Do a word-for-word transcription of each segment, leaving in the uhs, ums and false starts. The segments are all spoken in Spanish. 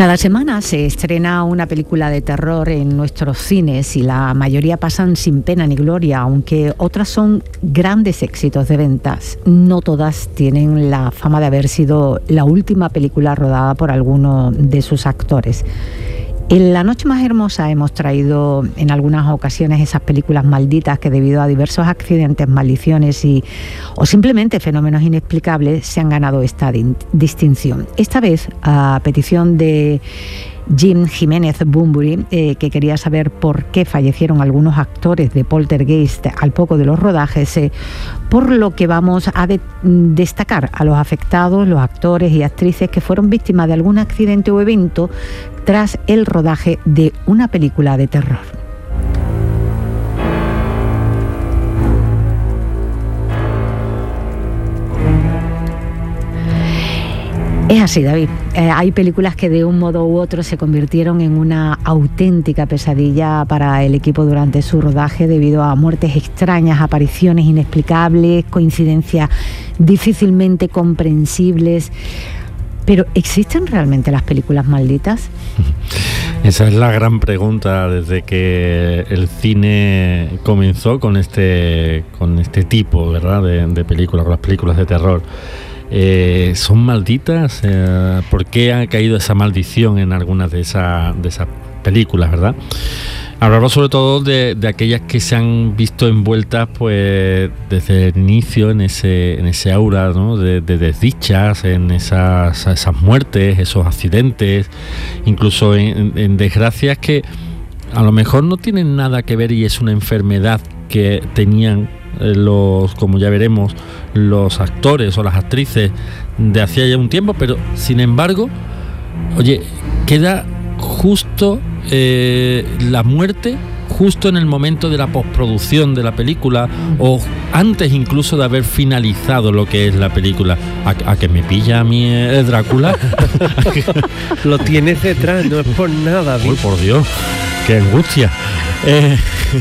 Cada semana se estrena una película de terror en nuestros cines y la mayoría pasan sin pena ni gloria, aunque otras son grandes éxitos de ventas. No todas tienen la fama de haber sido la última película rodada por alguno de sus actores. En La Noche Más Hermosa hemos traído en algunas ocasiones esas películas malditas que debido a diversos accidentes, maldiciones y, o simplemente fenómenos inexplicables se han ganado esta di- distinción. Esta vez, a petición de Jim Jiménez Bunbury, eh, que quería saber por qué fallecieron algunos actores de Poltergeist al poco de los rodajes, eh, por lo que vamos a de- destacar a los afectados, los actores y actrices que fueron víctimas de algún accidente o evento tras el rodaje de una película de terror. Es así, David. Eh, hay películas que de un modo u otro se convirtieron en una auténtica pesadilla para el equipo durante su rodaje debido a muertes extrañas, apariciones inexplicables, coincidencias difícilmente comprensibles. Pero ¿existen realmente las películas malditas? Esa es la gran pregunta desde que el cine comenzó con este con este tipo, ¿verdad?, de, de películas, con las películas de terror. Eh, ¿Son malditas? Eh, ¿Por qué ha caído esa maldición en algunas de, esa, de esas películas, verdad? Hablamos sobre todo de, de aquellas que se han visto envueltas pues desde el inicio en ese en ese aura, ¿no?, de, de desdichas, en esas, esas muertes, esos accidentes, incluso en, en desgracias que a lo mejor no tienen nada que ver y es una enfermedad que tenían los, como ya veremos, los actores o las actrices de hacía ya un tiempo, pero sin embargo, oye, queda justo eh, la muerte justo en el momento de la postproducción de la película o antes incluso de haber finalizado lo que es la película. ¿A, a que me pilla a mí eh, Drácula? Lo tienes detrás, no es por nada. Uy, por Dios, qué angustia. Eh,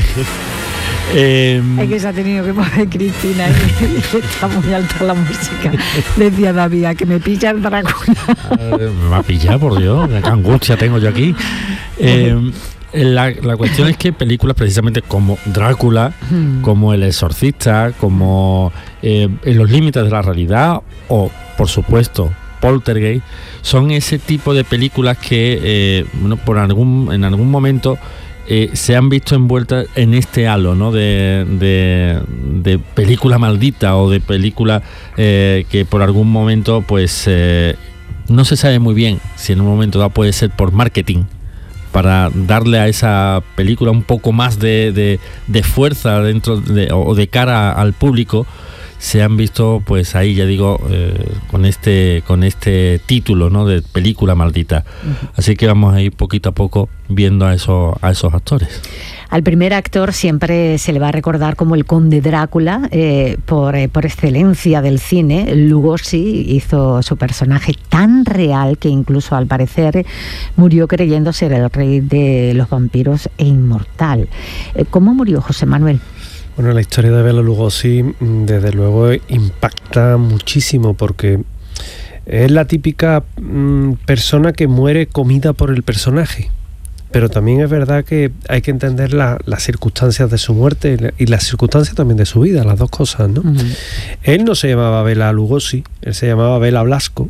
Eh, es que se ha tenido que mover Cristina y está muy alta la música. Decía David, a que me pilla el Drácula. Eh, me va a pillar, por Dios, qué angustia tengo yo aquí. Eh, la, la cuestión es que películas precisamente como Drácula, hmm. como El Exorcista, como eh, En los límites de la realidad o, por supuesto, Poltergeist, son ese tipo de películas que eh, bueno, por algún, en algún momento Eh, se han visto envueltas en este halo, ¿no?, de, de, de película maldita o de película eh, que por algún momento pues eh, no se sabe muy bien si en un momento dado puede ser por marketing para darle a esa película un poco más de, de, de fuerza dentro de, o de cara al público. Se han visto pues ahí, ya digo, eh, con este con este título, ¿no?, de película maldita. Uh-huh. Así que vamos a ir poquito a poco viendo a esos a esos actores. Al primer actor siempre se le va a recordar como el conde Drácula, eh, por, eh, por excelencia del cine. Lugosi hizo su personaje tan real que incluso al parecer murió creyendo ser el rey de los vampiros e inmortal. Eh, ¿Cómo murió José Manuel? Bueno, la historia de Bela Lugosi desde luego impacta muchísimo porque es la típica mmm, persona que muere comida por el personaje, pero también es verdad que hay que entender la, las circunstancias de su muerte y las circunstancias también de su vida, las dos cosas, ¿no? Uh-huh. Él no se llamaba Bela Lugosi, él se llamaba Bela Blasco,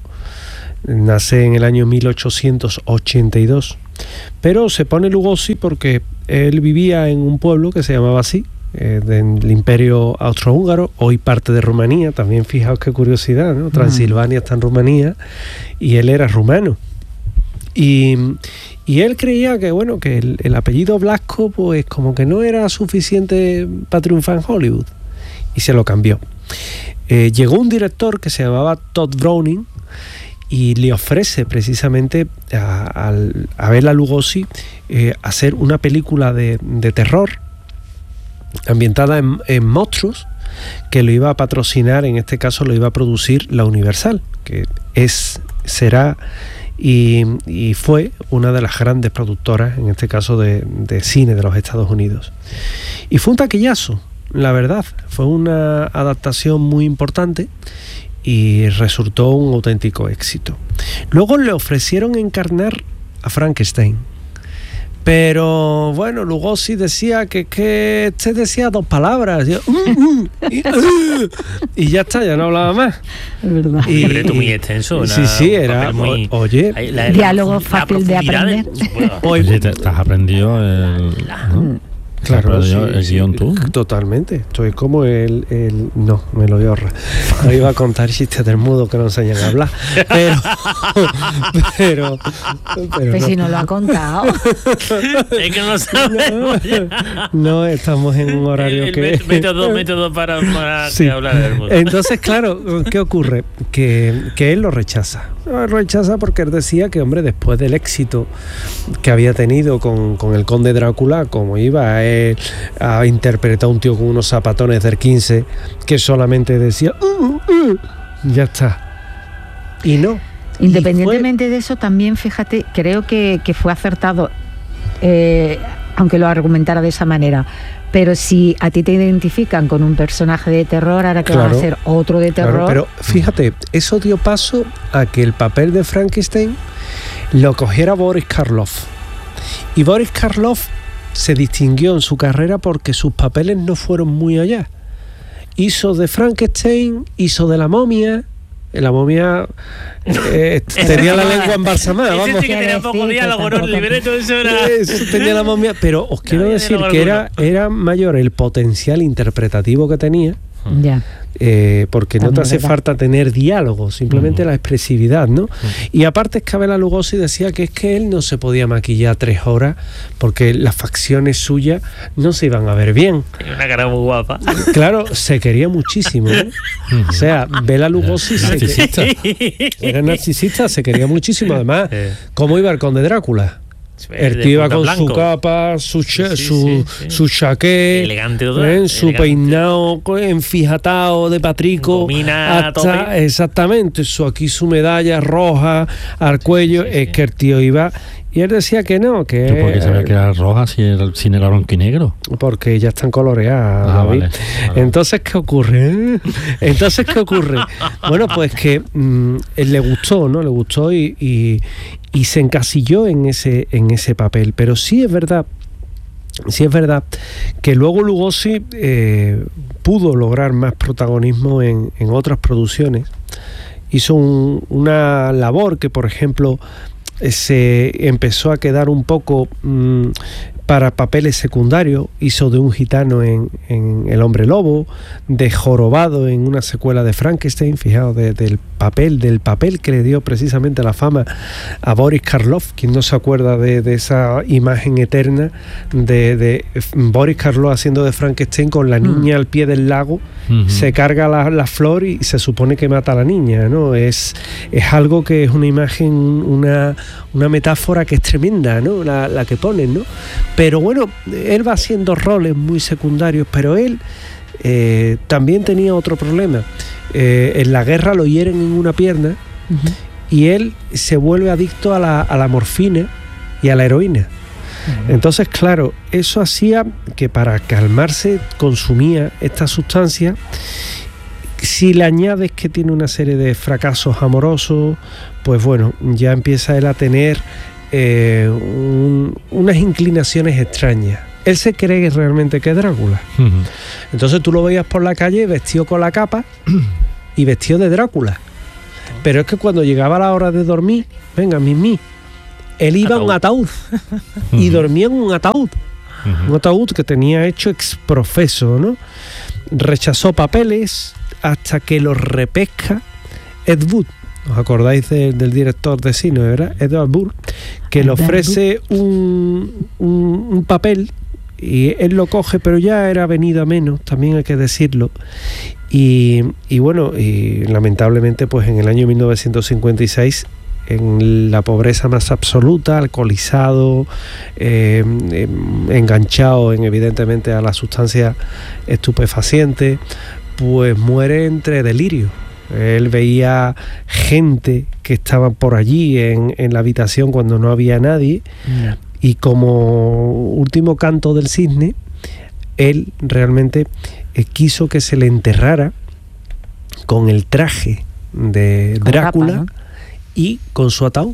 nace en el año mil ochocientos ochenta y dos, pero se pone Lugosi porque él vivía en un pueblo que se llamaba así, Eh, del Imperio Austrohúngaro, hoy parte de Rumanía. También fijaos qué curiosidad, ¿no? Transilvania está en Rumanía y él era rumano y, y él creía que bueno que el, el apellido Blasco pues como que no era suficiente para triunfar en Hollywood y se lo cambió. Eh, llegó un director que se llamaba Todd Browning y le ofrece precisamente a, a, a Bela Lugosi eh, hacer una película de, de terror ambientada en, en monstruos, que lo iba a patrocinar, en este caso lo iba a producir la Universal, que es, será y, y fue una de las grandes productoras, en este caso de, de cine de los Estados Unidos. Y fue un taquillazo, la verdad, fue una adaptación muy importante y resultó un auténtico éxito. Luego le ofrecieron encarnar a Frankenstein. Pero bueno, Lugosi decía que, que este decía dos palabras. Y, mm, mm, y, uh, y ya está, ya no hablaba más. Es verdad. Un libreto muy extenso. Una, sí, sí, era. Muy, o, oye, la, la, diálogo la, fácil la de aprender. De, bueno, oye, te, te has aprendido el. ¿no? Claro, sí, el sí, guión tú. Totalmente. Estoy como el, el... No, me lo voy a ahorrar. No iba a contar chistes del mudo que no enseñan a hablar. Pero... Pero... pero pues no. Si no lo ha contado. Es que no sabemos. No, estamos en un horario el, el que... Método, método para, para sí. hablar del mundo. Entonces, claro, ¿qué ocurre? Que, que él lo rechaza. Lo rechaza porque él decía que, hombre, después del éxito que había tenido con, con el Conde Drácula, como iba a él a interpretar a un tío con unos zapatones del quince que solamente decía uh, uh, ya está. Y no. Independientemente y fue... de eso, también, fíjate, creo que, que fue acertado, eh, aunque lo argumentara de esa manera. Pero si a ti te identifican con un personaje de terror, ahora que claro, van a hacer otro de terror... Claro, pero fíjate, eso dio paso a que el papel de Frankenstein lo cogiera Boris Karloff. Y Boris Karloff se distinguió en su carrera porque sus papeles no fueron muy allá. Hizo de Frankenstein, hizo de la momia... La momia eh, tenía la lengua embalsamada, vamos. Ese sí que tenía poco diálogo, ¿no? El libreto eso era... Eso tenía la momia, pero os quiero decir que era, era mayor el potencial interpretativo que tenía. Ya. Eh, porque no te hace falta tener diálogo, simplemente uh-huh. la expresividad, ¿no? Uh-huh. Y aparte es que Bela Lugosi decía que es que él no se podía maquillar tres horas porque las facciones suyas no se iban a ver bien. Tiene una cara muy guapa. Claro, se quería muchísimo, ¿eh? Uh-huh. O sea, Bela Lugosi se narcisista. Era narcisista, se quería muchísimo. Además, ¿cómo iba el Conde Drácula? El tío iba con blanco. Su capa, su cha, sí, sí, su, sí, sí. su chaqué, elegante todo, ¿eh? Su elegante. Peinado enfijatado de patrico, Domina hasta, exactamente, su aquí su medalla roja al cuello, sí, sí. Es que el tío iba. Y él decía que no, que... ¿Por qué sabía que era roja si era, sin el blanquinegro? Porque ya están coloreadas, ah, David. Vale, vale. Entonces, ¿qué ocurre? Entonces, ¿qué ocurre? Bueno, pues que mmm, él le gustó, ¿no? Le gustó y, y, y se encasilló en ese, en ese papel. Pero sí es verdad, sí es verdad que luego Lugosi eh, pudo lograr más protagonismo en, en otras producciones. Hizo un, una labor que, por ejemplo... se empezó a quedar un poco mmm, para papeles secundarios. Hizo de un gitano en, en El Hombre Lobo, de jorobado en una secuela de Frankenstein, fijaos, de, del papel del papel que le dio precisamente la fama a Boris Karloff. Quien no se acuerda de, de esa imagen eterna de, de Boris Karloff haciendo de Frankenstein con la niña mm. al pie del lago, uh-huh. se carga la, la flor y se supone que mata a la niña, ¿no? Es, es algo que es una imagen, una, una metáfora que es tremenda, ¿no? La, la que ponen, ¿no? Pero bueno, él va haciendo roles muy secundarios, pero él eh, también tenía otro problema. Eh, en la guerra lo hieren en una pierna uh-huh. y él se vuelve adicto a la, a la morfina y a la heroína. Uh-huh. Entonces, claro, eso hacía que para calmarse consumía esta sustancia. Si le añades que tiene una serie de fracasos amorosos, pues bueno, ya empieza él a tener eh, un, unas inclinaciones extrañas. Él se cree realmente que es Drácula. Uh-huh. Entonces tú lo veías por la calle vestido con la capa y vestido de Drácula. Pero es que cuando llegaba la hora de dormir, venga, mimi, él iba a un ataúd y dormía en un ataúd. Uh-huh. Un ataúd que tenía hecho exprofeso, ¿no? Rechazó papeles hasta que los repesca Ed Wood. ¿Os acordáis de, del director de cine, verdad? Edward Wood, que le ofrece un, un, un papel y él lo coge, pero ya era venido a menos, también hay que decirlo. Y, y bueno, y lamentablemente pues en el año mil novecientos cincuenta y seis, en la pobreza más absoluta, alcoholizado, eh, eh, enganchado en, evidentemente a la sustancia estupefaciente, pues muere entre delirio. Él veía gente que estaba por allí en, en la habitación cuando no había nadie, yeah. y como último canto del cisne, él realmente eh, quiso que se le enterrara con el traje de Drácula, ¿no? Y con su ataúd.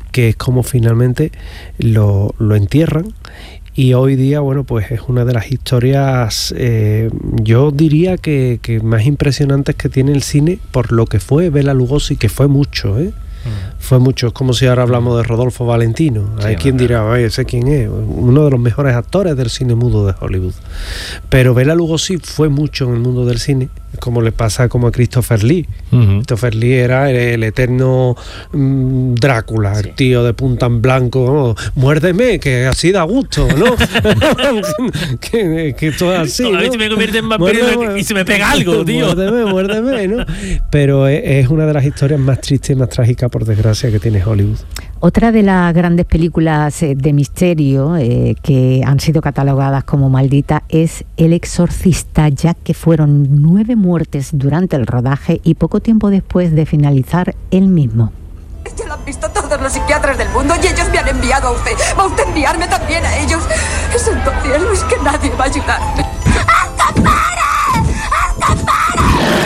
que es como finalmente lo, lo entierran. Y hoy día, bueno, pues es una de las historias, eh, yo diría que, que más impresionantes que tiene el cine por lo que fue Bela Lugosi, que fue mucho, ¿eh? Mm. Fue mucho. Es como si ahora hablamos de Rodolfo Valentino. Sí, hay quien dirá, oye, sé quién es, uno de los mejores actores del cine mudo de Hollywood. Pero Bela Lugosi fue mucho en el mundo del cine, como le pasa como a Christopher Lee. Uh-huh. Christopher Lee era el, el eterno mmm, Drácula, sí. El tío de punta en blanco, ¿no? Muérdeme, que así da gusto, ¿no? que, que todo así, ¿no? A ver si me convierte en vampiro y se me pega algo, tío. Muérdeme, muérdeme, ¿no? Pero es, es una de las historias más tristes y más trágicas, por desgracia, que tiene Hollywood. Otra de las grandes películas de misterio eh, que han sido catalogadas como maldita es El Exorcista, ya que fueron nueve muertes durante el rodaje y poco tiempo después de finalizar el mismo. Ya lo han visto todos los psiquiatras del mundo y ellos me han enviado a usted. ¿Va usted a enviarme también a ellos? Santo cielo, es que nadie va a ayudarme. ¡Hasta para! ¡Hasta para!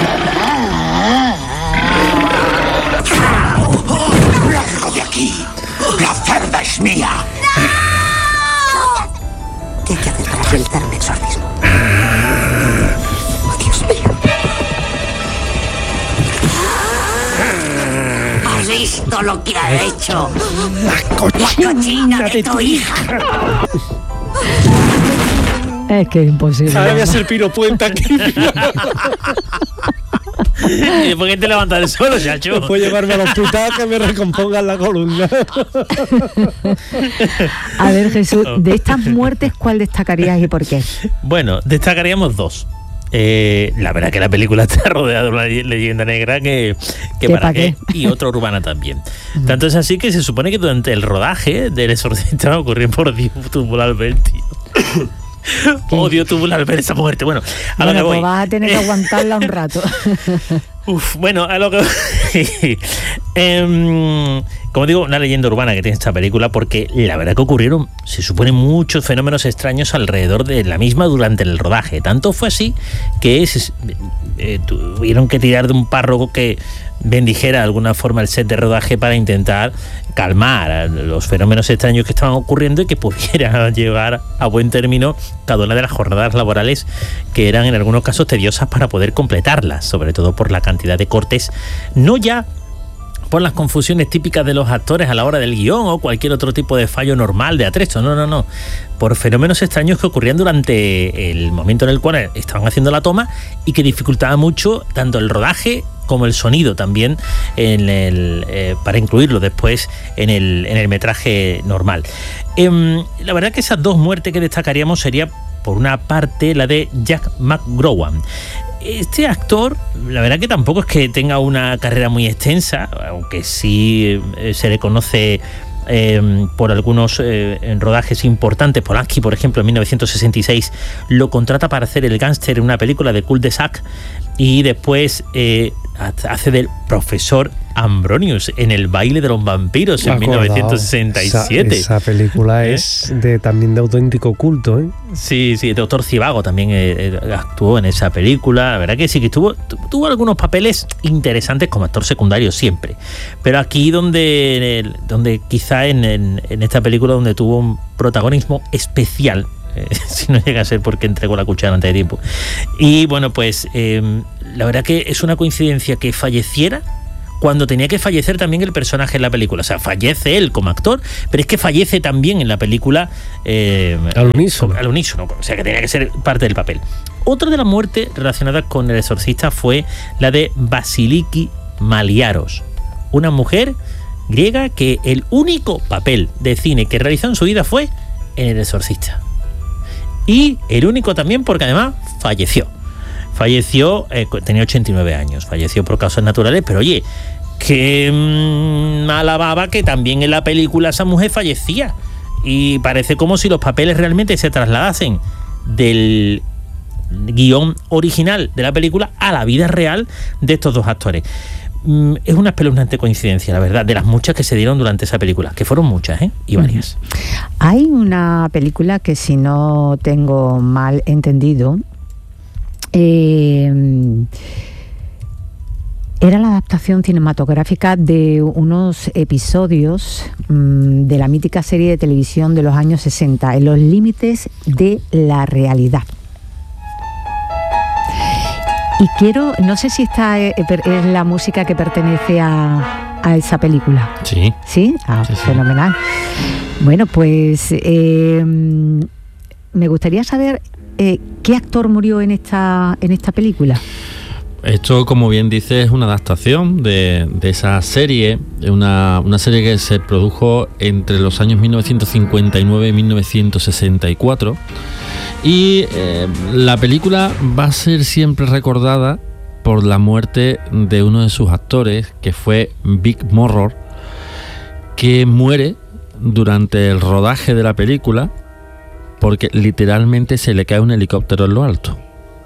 ¡Largo de aquí! ¡La cerda es mía! ¡No! ¿Qué hay que hacer para realizar un exorcismo? ¡Oh, Dios mío! ¿Has visto lo que ha hecho? ¡La cochina, ¡La cochina de, de tu hija! Es que es imposible. Ahora voy a hacer piropuenta aquí. ¿Y después que te levantas del suelo, chacho? Después llevarme al hospital que me recompongan la columna. A ver, Jesús, de estas muertes, ¿cuál destacarías y por qué? Bueno, destacaríamos dos. Eh, la verdad que la película está rodeada de una leyenda negra que, que para qué, y otra urbana también. Uh-huh. Tanto es así que se supone que durante el rodaje del Exorcista ocurrió por Dios tubular ver, tío. Odio tubular ver esa muerte. Bueno, a bueno, lo que voy. Pues vas a tener que aguantarla un rato. Uf, bueno, a lo que eh, como digo, una leyenda urbana que tiene esta película, porque la verdad que ocurrieron, se supone, muchos fenómenos extraños alrededor de la misma durante el rodaje. Tanto fue así que se, eh, tuvieron que tirar de un párroco que bendijera de alguna forma el set de rodaje para intentar calmar a los fenómenos extraños que estaban ocurriendo y que pudiera llevar a buen término cada una de las jornadas laborales, que eran en algunos casos tediosas para poder completarlas, sobre todo por la cantidad de cortes, no ya por las confusiones típicas de los actores a la hora del guión o cualquier otro tipo de fallo normal de atrecho, no, no, no, por fenómenos extraños que ocurrían durante el momento en el cual estaban haciendo la toma y que dificultaba mucho tanto el rodaje como el sonido también en el, eh, para incluirlo después en el, en el metraje normal. Eh, la verdad que esas dos muertes que destacaríamos sería, por una parte, la de Jack McGowan. Este actor, la verdad que tampoco es que tenga una carrera muy extensa, aunque sí eh, se le conoce eh, por algunos eh, rodajes importantes. Polanski, por ejemplo, en mil novecientos sesenta y seis lo contrata para hacer el gángster en una película de cul-de-sac, y después eh, hace del profesor Ambronius en El baile de los vampiros en mil novecientos sesenta y siete. Esa, esa película ¿Eh? es de, también de auténtico culto, ¿eh? Sí, sí, Doctor Zhivago también eh, eh, actuó en esa película. La verdad que sí, que estuvo, tuvo algunos papeles interesantes como actor secundario siempre. Pero aquí donde, donde quizá en, en, en esta película donde tuvo un protagonismo especial, eh, si no llega a ser porque entregó la cuchara antes de tiempo. Y bueno, pues eh, la verdad que es una coincidencia que falleciera cuando tenía que fallecer también el personaje en la película. O sea, fallece él como actor, pero es que fallece también en la película eh, al unísono. Al unísono, o sea, que tenía que ser parte del papel. Otra de las muertes relacionadas con El Exorcista fue la de Vasiliki Maliaros, una mujer griega que el único papel de cine que realizó en su vida fue en El Exorcista. Y el único también porque además falleció. Falleció, eh, tenía ochenta y nueve años, falleció por causas naturales, pero oye, que mmm, alababa que también en la película esa mujer fallecía. Y parece como si los papeles realmente se trasladasen del guión original de la película a la vida real de estos dos actores. Mm, es una espeluznante coincidencia, la verdad, de las muchas que se dieron durante esa película, que fueron muchas, ¿eh? Y varias. Hay una película que, si no tengo mal entendido, Eh, Era la adaptación cinematográfica de unos episodios mmm, de la mítica serie de televisión de los años sesenta, En los límites de la realidad. Y quiero, no sé si esta es, es la música que pertenece a, a esa película. Sí. ¿Sí? Ah, sí, sí. Fenomenal. Bueno, pues eh, me gustaría saber eh, qué actor murió en esta, en esta película. Esto, como bien dice, es una adaptación de, de esa serie, una, una serie que se produjo entre los años mil novecientos cincuenta y nueve y mil novecientos sesenta y cuatro. Y eh, la película va a ser siempre recordada por la muerte de uno de sus actores, que fue Vic Morrow, que muere durante el rodaje de la película porque literalmente se le cae un helicóptero en lo alto.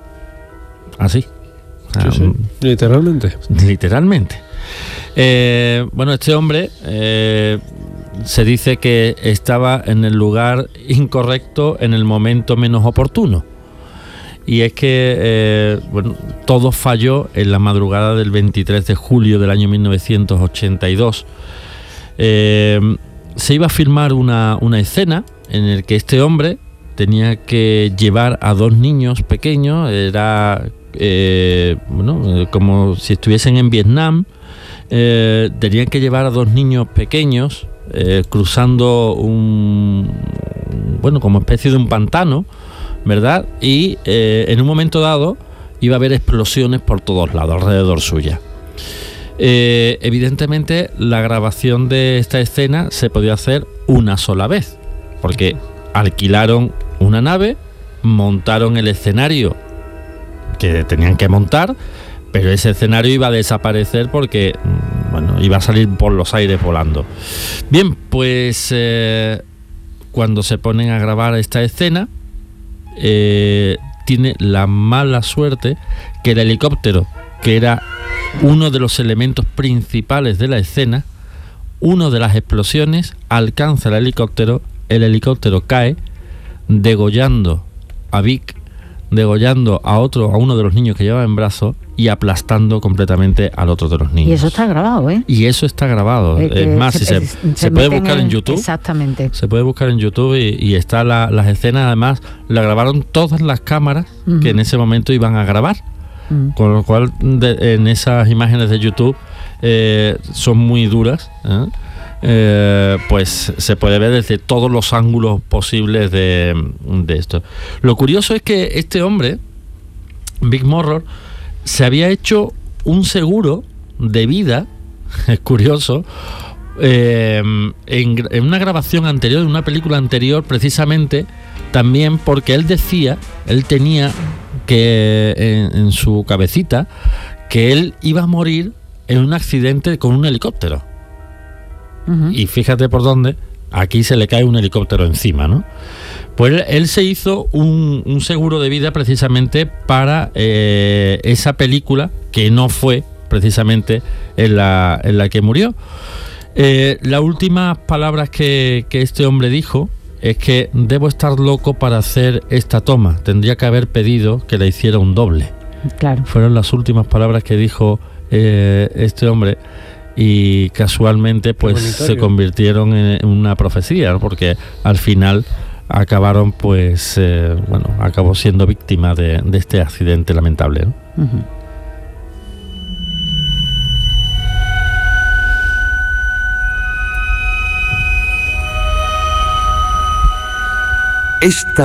Así. Sí, sí, literalmente. Literalmente. Eh, bueno, este hombre eh, se dice que estaba en el lugar incorrecto en el momento menos oportuno. Y es que eh, bueno, todo falló en la madrugada del veintitrés de julio del año mil novecientos ochenta y dos. Eh, se iba a filmar una, una escena en la que este hombre tenía que llevar a dos niños pequeños. Era eh, bueno, como si estuviesen en Vietnam. Eh, tenían que llevar a dos niños pequeños eh, cruzando un, bueno, como especie de un pantano, ¿verdad? Y eh, en un momento dado iba a haber explosiones por todos lados alrededor suya. Eh, evidentemente la grabación de esta escena se podía hacer una sola vez, porque alquilaron una nave, montaron el escenario que tenían que montar, pero ese escenario iba a desaparecer porque, bueno, iba a salir por los aires volando. Bien, pues eh, cuando se ponen a grabar esta escena, eh, tiene la mala suerte que el helicóptero, que era uno de los elementos principales de la escena, una de las explosiones alcanza el helicóptero, el helicóptero cae, degollando a Vic, degollando a otro, a uno de los niños que llevaba en brazos y aplastando completamente al otro de los niños. Y eso está grabado, ¿eh? Y eso está grabado. Eh, es más, se, si se, se, se puede buscar en, en YouTube. Exactamente. Se puede buscar en YouTube y, y está la, las escenas. Además, la grabaron todas las cámaras uh-huh. que en ese momento iban a grabar. Uh-huh. Con lo cual, de, en esas imágenes de YouTube eh, son muy duras. ¿eh? Eh, pues se puede ver desde todos los ángulos posibles de, de esto. Lo curioso es que este hombre, Vic Morrow, se había hecho un seguro de vida, es curioso, eh, en, en una grabación anterior, en una película anterior, precisamente, también porque él decía, él tenía que en, en su cabecita que él iba a morir en un accidente con un helicóptero. Uh-huh. Y fíjate por dónde, aquí se le cae un helicóptero encima, ¿no? Pues él, él se hizo un, un seguro de vida precisamente para eh, esa película, que no fue precisamente en la, en la que murió. Eh, las últimas palabras que, que este hombre dijo es que debo estar loco para hacer esta toma, tendría que haber pedido que la hiciera un doble. Claro. Fueron las últimas palabras que dijo eh, este hombre. Y casualmente pues se convirtieron en una profecía, ¿no? Porque al final acabaron pues eh, bueno acabó siendo víctima de, de este accidente lamentable, ¿no? Uh-huh. Esta